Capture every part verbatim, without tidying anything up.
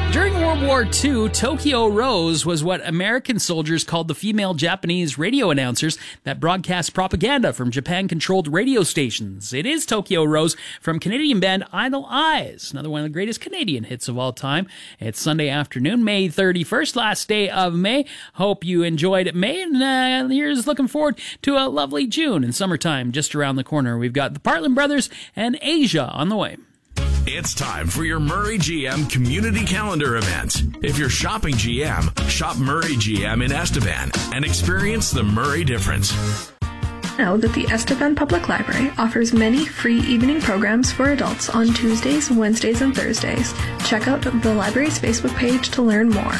During World War Two, Tokyo Rose was what American soldiers called the female Japanese radio announcers that broadcast propaganda from Japan-controlled radio stations. It is Tokyo Rose from Canadian band Idle Eyes, another one of the greatest Canadian hits of all time. It's Sunday afternoon, May thirty-first, last day of May. Hope you enjoyed May, and uh, here's looking forward to a lovely June and summertime just around the corner. We've got the Partland Brothers and Asia on the way. It's time for your Murray G M community calendar event. If you're shopping G M, shop Murray G M in Estevan and experience the Murray difference. Know that the Estevan Public Library offers many free evening programs for adults on Tuesdays, Wednesdays, and Thursdays. Check out the library's Facebook page to learn more.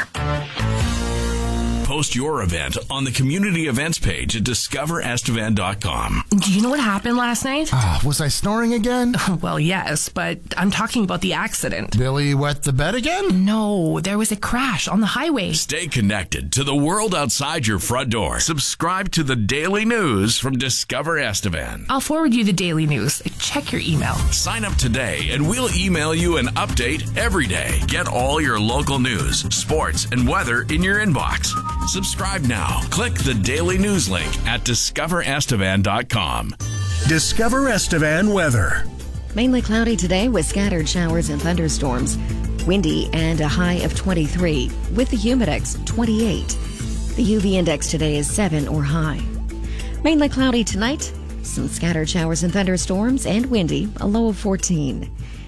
Post your event on the community events page at discover estevan dot com. Do you know what happened last night? Uh, was I snoring again? Well, yes, but I'm talking about the accident. Billy wet the bed again? No, there was a crash on the highway. Stay connected to the world outside your front door. Subscribe to the daily news from Discover Estevan. I'll forward you the daily news. Check your email. Sign up today and we'll email you an update every day. Get all your local news, sports, and weather in your inbox. Subscribe now. Click the daily news link at discover estevan dot com. Discover Estevan weather. Mainly cloudy today with scattered showers and thunderstorms. Windy and a high of twenty-three with the humidex twenty-eight. The U V index today is seven or high. Mainly cloudy tonight. Some scattered showers and thunderstorms and windy, a low of fourteen.